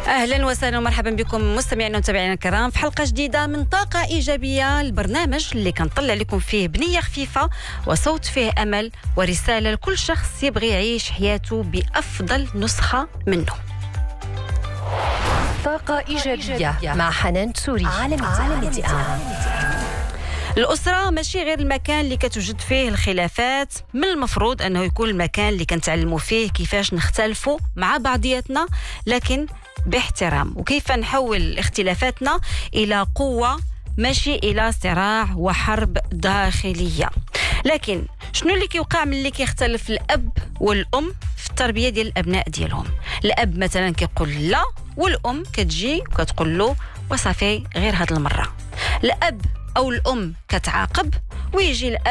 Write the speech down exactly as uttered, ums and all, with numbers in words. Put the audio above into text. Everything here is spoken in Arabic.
أهلا وسهلا ومرحبا بكم مستمعينا ومتابعينا الكرام في حلقة جديدة من طاقة إيجابية، البرنامج اللي كنطلع لكم فيه بنية خفيفة وصوت فيه أمل ورسالة لكل شخص يبغي يعيش حياته بأفضل نسخة منه. طاقة إيجابية مع حنان تسوري على ميديا. الأسرة ماشي غير المكان اللي كتوجد فيه الخلافات، من المفروض أنه يكون المكان اللي كنتعلموا فيه كيفاش نختلفوا مع بعضياتنا لكن باحترام، وكيف نحول اختلافاتنا إلى قوة ماشي إلى صراع وحرب داخلية. لكن شنو اللي كيوقع ملي كيختلف الأب والأم في التربية ديال الأبناء ديالهم؟ الأب مثلا كيقول لا والأم كتجي وكتقول له وصافي غير هاد المرة. الأب أو الأم كتعاقب ويجي الأب